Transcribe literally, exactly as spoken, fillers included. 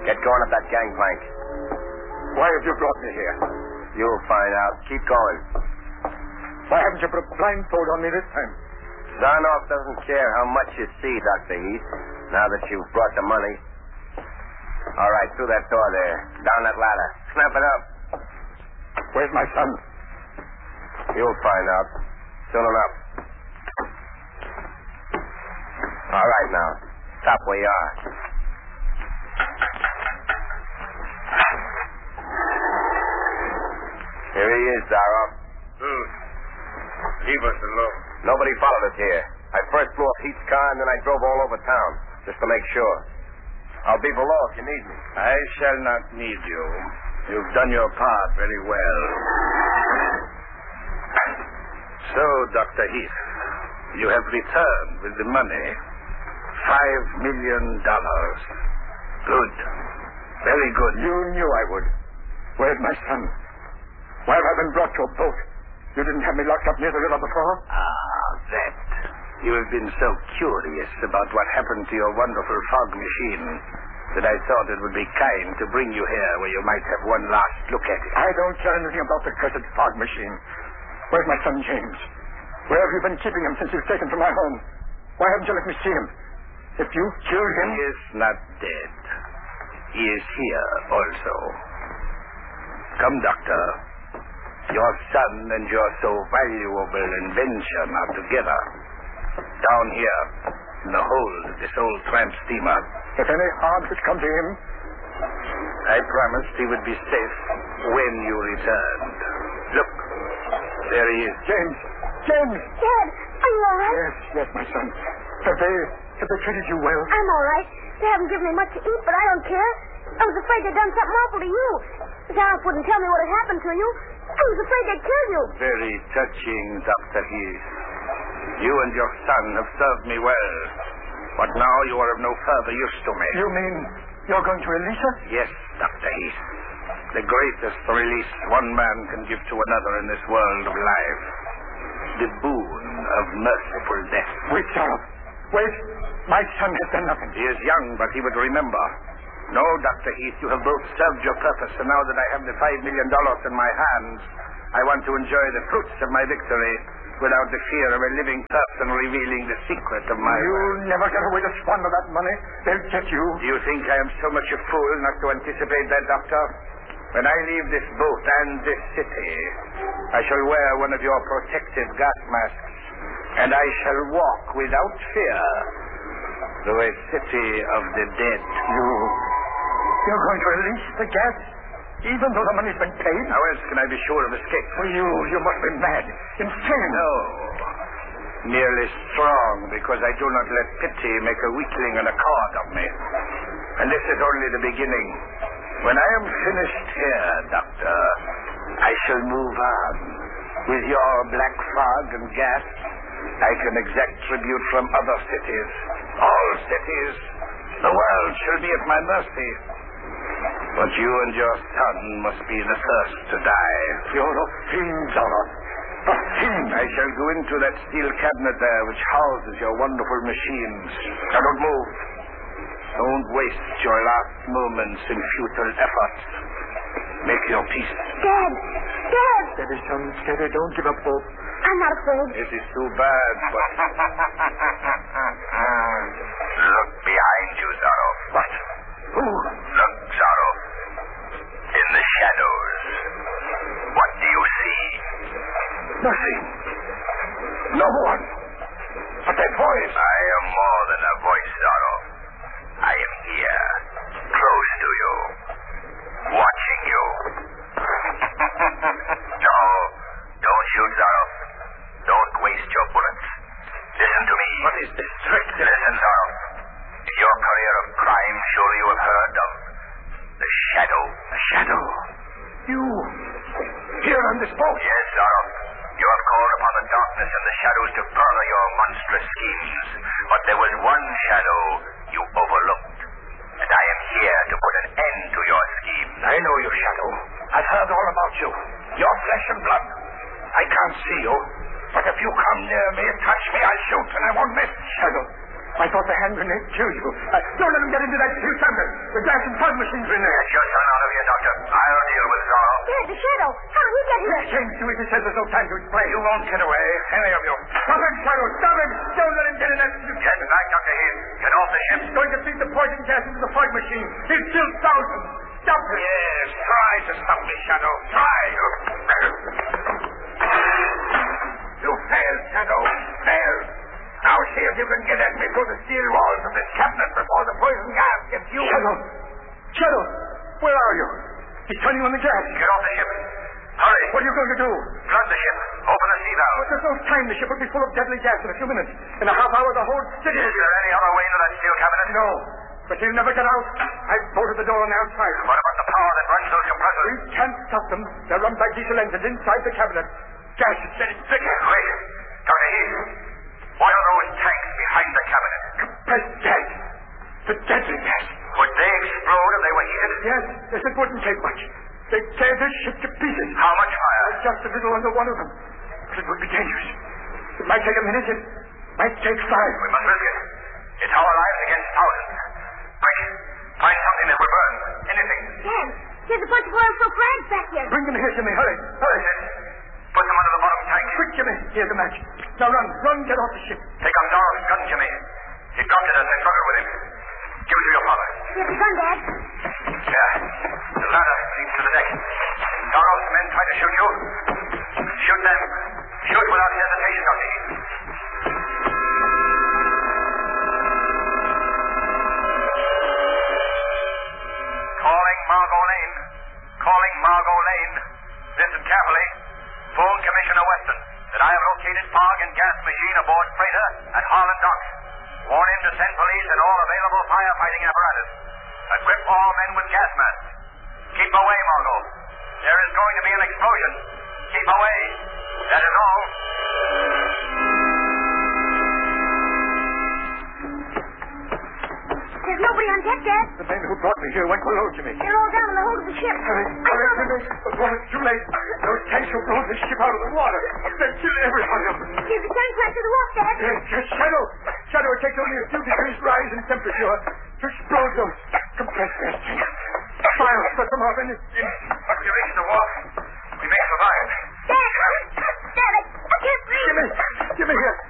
Get going up that gangplank. Why have you brought me here? You'll find out. Keep going. Why haven't you put a blindfold on me this time? Zarnoff doesn't care how much you see, Doctor Heath, now that you've brought the money. All right, through that door there. Down that ladder. Snap it up. Where's my son? You'll find out. Soon enough. All right, now. Stop where you are. Here he is, Zarnoff. Hmm. Leave us alone. Nobody followed us here. I first blew up Heath's car, and then I drove all over town, just to make sure. I'll be below if you need me. I shall not need you. You've done your part very well. So, Doctor Heath, you have returned with the money. Five million dollars. Good. Very good. You knew I would. Where's my son? Why have I been brought to a boat? You didn't have me locked up near the river before? Ah, that. You have been so curious about what happened to your wonderful fog machine that I thought it would be kind to bring you here where you might have one last look at it. I don't care anything about the cursed fog machine. Where's my son, James? Where have you been keeping him since you've taken from my home? Why haven't you let me see him? If you killed him... He is not dead. He is here also. Come, Doctor. Your son and your so valuable invention are together. Down here, in the hold of this old tramp steamer. If any harm should come to him... I promised he would be safe when you returned. Look, there he is. James! James! Dad, are you all right? Yes, yes, my son. Have they, have they treated you well? I'm all right. They haven't given me much to eat, but I don't care. I was afraid they'd done something awful to you. Zarnoff wouldn't tell me what had happened to you. I was afraid they'd kill you. Very touching, Doctor Heath. You and your son have served me well. But now you are of no further use to me. You mean you're going to release us? Yes, Doctor Heath. The greatest release one man can give to another in this world of life. The boon of merciful death. Wait, Zarnoff. Wait. My son has done nothing. He is young, but he would remember. No, Doctor Heath, you have both served your purpose, and now that I have the five million dollars in my hands, I want to enjoy the fruits of my victory without the fear of a living person revealing the secret of my... You'll never get away to squander that money. They'll get you. Do you think I am so much a fool not to anticipate that, Doctor? When I leave this boat and this city, I shall wear one of your protective gas masks, and I shall walk without fear through a city of the dead. You... You're going to release the gas? Even though the money's been paid? How else can I be sure of escape? Well, you, you must be mad. Insane. No. Merely strong, because I do not let pity make a weakling and a coward of me. And this is only the beginning. When I am finished here, Doctor, I shall move on. With your black fog and gas, I can exact tribute from other cities. All cities. The world shall be at my mercy. But you and your son must be the first to die. You're a fiend, Zarnoff. A fiend. I shall go into that steel cabinet there which houses your wonderful machines. Now don't move. Don't waste your last moments in futile efforts. Make your peace. Dad! Dad! Steady, son, steady. Don't give up hope. I'm not afraid. It is too bad, but... Look behind you, Zarnoff. What? Who? Look, Zarnoff. In the shadows. What do you see? Nothing. No one. But that voice. I am more than a voice, Zarnoff. I am here, close to you, watching you. No, don't shoot, Zarnoff. Don't waste your bullets. Listen to me. What is this trick? Listen, Zarnoff. In your career of crime, surely you have heard of the Shadow. The Shadow? You? Here on this boat? Yes, Zarnoff. You have called upon the darkness and the shadows to further your monstrous schemes. But there was one shadow you overlooked. And I am here to put an end to your schemes. I know you, Shadow. I've heard all about you. Your flesh and blood. I can't see you. But if you come near me, touch me, I'll shoot, and I won't miss. Shadow. I thought the hand grenade killed you. Uh, don't let him get into that steel chamber. The gas and fog machines are in there. Get your son out of here, Doctor. I'll deal with Zorro. Dad, the shadow. How did he get here? James Dewey says there's no time to explain. You won't get away, any of you. Stop him, Shadow. Stop him. Don't let him get in that steel Get back, Doctor Heath. Get off the ship. He's going to feed the poison gas into the fog machine. He'll kill thousands. Stop him. Yes, try to stop me, Shadow. Try. You failed, Shadow. Failed. Now see if you can get at me through the steel walls of this cabinet before the poison gas gets you. Shadow. Shadow. Where are you? He's turning on the gas. Get off the ship. Hurry. What are you going to do? Flood the ship. Open the sea valve. But there's no time. The ship will be full of deadly gas in a few minutes. In a half hour, the whole city... Is there any other way into that steel cabinet? No. But he'll never get out. I've bolted the door on the outside. What about the power that runs those compressors? We can't stop them. They're run by diesel engines inside the cabinet. Gas is getting thicker. Wait. Doctor Heath. What are those tanks behind the cabinet? Compressed gas. The deadly gas. Would they explode if they were heated? Yes. Yes, it wouldn't take much. They'd tear this ship to pieces. How much fire? Just a little under one of them. But it would be dangerous. It might take a minute. It might take five. We must risk it. It's our lives against thousands. Quick. Find something that will burn. Anything. Dad, there's a bunch of oil-soaked rags back here. Bring them here, Jimmy. Hurry. Hurry. Put them under the bottom tank. Quick, Jimmy. Here's the match. Now run. Run. Get off the ship. Take up Zorro's gun, Jimmy. He dropped it as I struggled with him. Give it to your father. Here's the gun, Dad. Yeah. The ladder leads to the deck. Zorro's men try to shoot you. Shoot them. Shoot without hesitation, Doctor Heath. Calling Margot Lane. Calling Margot Lane. Listen carefully. Phone Commissioner Weston that I have located fog and gas machine aboard freighter at Harlan Docks. Warn him to send police and all available firefighting apparatus. Equip all men with gas masks. Keep away, Margot. There is going to be an explosion. Keep away. That is all. There's nobody on deck, Dad. The men who brought me here went below, Jimmy. They're all down in the hold of the ship. Hurry. I Hurry, saw them. Jimmy. Before it's too late. Those tanks will blow this ship out of the water. They'll kill every one of them. Here's the tank right to the wharf, Dad. Yes, yes, Shadow. Shadow, it takes only a few degrees rise in temperature to explode those compressed gas tanks. Fire, set them off in it. Once we reach the wharf, we may survive. Dad! Dad, I, I can't breathe. Jimmy, Jimmy, here.